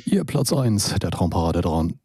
Ihr Platz 1 der Traumparade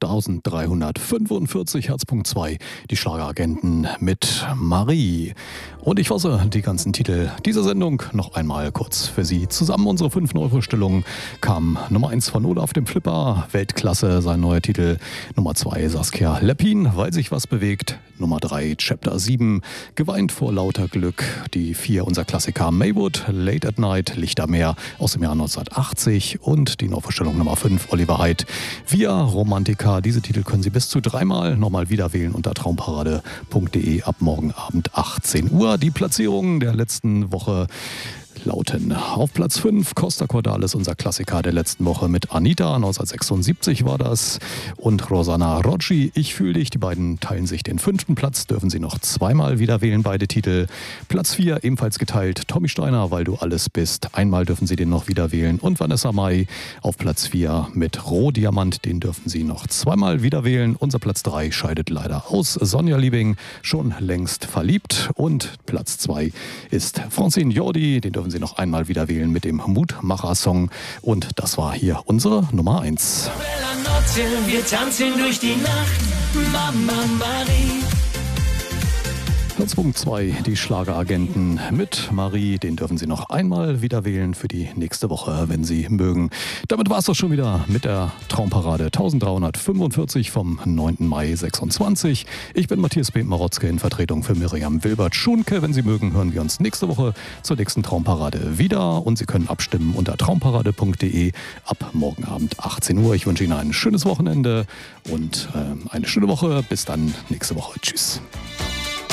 1345, Herzpunkt 2, die Schlageragenten mit Marie. Und ich fasse die ganzen Titel dieser Sendung noch einmal kurz für Sie zusammen. Unsere 5 Neuvorstellungen kam Nummer 1 von Olaf dem Flipper, Weltklasse, sein neuer Titel. Nummer 2 Saskia Leppin, weil sich was bewegt. Nummer 3 Chapter 7, geweint vor lauter Glück. Die 4 unser Klassiker Maywood, Late at Night, Lichtermeer aus dem Jahr 1980. Und die Neuvorstellung Nummer 5 Oliver Heidt, Via Romantica. Diese Titel können Sie bis zu 3-mal nochmal wiederwählen unter traumparade.de ab morgen Abend 18 Uhr. Die Platzierungen der letzten Woche lauten: auf Platz 5 Costa Cordalis, unser Klassiker der letzten Woche mit Anita, 1976 war das, und Rosanna Rocci, Ich fühl dich. Die beiden teilen sich den 5. Platz, dürfen Sie noch 2-mal wieder wählen, beide Titel. Platz 4 ebenfalls geteilt, Tommy Steiner, Weil du alles bist, 1-mal dürfen Sie den noch wieder wählen, und Vanessa Mai auf Platz 4 mit Rohdiamant, den dürfen Sie noch 2-mal wieder wählen. Unser Platz 3 scheidet leider aus, Sonja Liebing, Schon längst verliebt, und Platz 2 ist Francine Jordi, den dürfen Sie noch 1-mal wieder wählen mit dem Mutmacher-Song. Und das war hier unsere Nummer 1. Wir tanzen durch die Nacht, Mama Marie. Platzpunkt 2, die Schlageragenten mit Marie. Den dürfen Sie noch 1-mal wieder wählen für die nächste Woche, wenn Sie mögen. Damit war es doch schon wieder mit der Traumparade 1345 vom 9. Mai 26. Ich bin Matthias B. Marotzke in Vertretung für Miriam Wilbert-Schunke. Wenn Sie mögen, hören wir uns nächste Woche zur nächsten Traumparade wieder. Und Sie können abstimmen unter traumparade.de ab morgen Abend 18 Uhr. Ich wünsche Ihnen ein schönes Wochenende und eine schöne Woche. Bis dann nächste Woche. Tschüss.